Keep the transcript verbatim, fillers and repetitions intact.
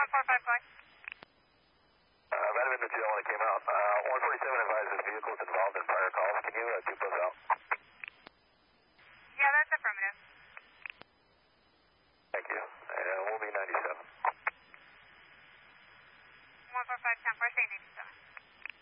one four five five. Uh, might have been the jail when it came out. Uh, one forty-seven advises vehicles involved in prior calls. Can you uh, keep those out? Yeah, that's affirmative. Thank you. And we'll be ninety-seven. one four five ten four, say ninety-seven.